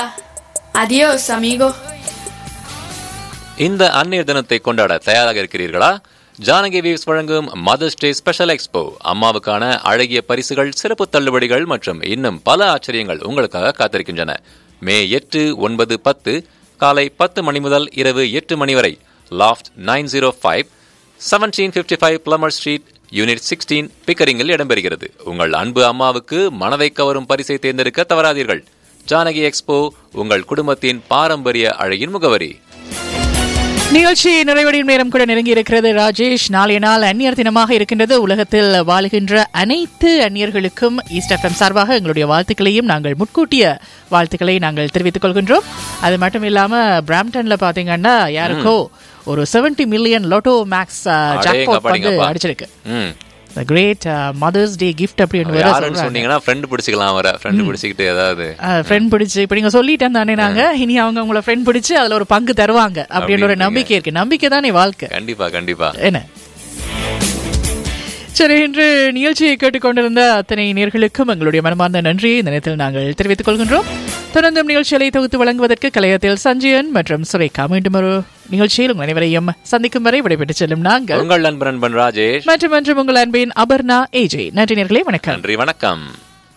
Adiós, amigo. இந்த அன்னையர் தினத்தை கொண்டாட தயாராக இருக்கிறீர்களா? ஜானகி வீவ்ஸ் வழங்கும் மதர்ஸ் டே ஸ்பெஷல் எக்ஸ்போ. அம்மாவுக்கான அழகிய பரிசுகள், சிறப்பு தள்ளுபடிகள் மற்றும் இன்னும் பல ஆச்சரியங்கள் உங்களுக்காக காத்திருக்கின்றன. மே 8, 9, 10 காலை 10 மணி முதல் இரவு 8 மணி வரை லாஃப்ட் 905 1755 பிளமர் ஸ்ட்ரீட் யூனிட் 16 பிக்கரிங்கில் இடம்பெறுகிறது. உங்கள் அன்பு அம்மாவுக்கு மனதை கவரும் பரிசை தேர்ந்தெடுக்க தவறாதீர்கள். ஜானகி எக்ஸ்போ, உங்கள் குடும்பத்தின் பாரம்பரிய அழகின் முகவரி. நிகழ்ச்சி நிறைவடையும் நேரம் கூட நெருங்கி இருக்கிறது. ராஜேஷ், நாளைய நாள் அந்நியர் தினமாக இருக்கின்றது. உலகத்தில் வாழுகின்ற அனைத்து அந்நியர்களுக்கும் ஈஸ்ட் எஃப்எம் சார்பாக எங்களுடைய வாழ்த்துக்களையும் நாங்கள் முன்கூட்டிய வாழ்த்துக்களை நாங்கள் தெரிவித்துக் கொள்கின்றோம். அது மட்டும் இல்லாம பிராம்டன்ல பாத்தீங்கன்னா யாருக்கோ ஒரு 70 மில்லியன் லோட்டோ மேக்ஸ் ஜாக்பாட் வந்து அடிச்சிருக்கு. The great Mother's Day gift அப்படின்னு வேற சொன்னீங்கன்னா ஃப்ரெண்ட் பிடிச்சிக்கலாம். வர ஃப்ரெண்ட் பிடிச்சிக்கிட்டு ஏதாவது ஃப்ரெண்ட் பிடிச்சி இப்போ நீங்க சொல்லிட்டேன் தானே, நாங்க இனி அவங்க உங்களை ஃப்ரெண்ட் பிடிச்சி அதுல ஒரு பங்கு தருவாங்க அப்படின்ற ஒரு நம்பிக்கை இருக்கு. நம்பிக்கை தானே வாழ்க்கை. கண்டிப்பா கண்டிப்பா. என்ன சரி, இன்று நிகழ்ச்சியை கேட்டுக்கொண்டிருந்த அத்தனை நேயர்களுக்கும் எங்களுடைய மனமார்ந்த நன்றியை இந்த நேரத்தில் நாங்கள் தெரிவித்துக் கொள்கின்றோம். தொடர்ந்தும் நிகழ்ச்சிகளை தொகுத்து வழங்குவதற்கு கலையத்தில் சஞ்சயன் மற்றும் சுரேகா. மீண்டும் ஒரு நிகழ்ச்சியில் உங்கள் அனைவரையும் சந்திக்கும் வரை விடைபெற்று செல்லும் நாங்கள் உங்கள் நண்பன் ராஜேஷ் மற்றும் உங்கள் அன்பின் அபர்ணா ஏஜே. நன்றி நேயர்களே, வணக்கம். நன்றி, வணக்கம்.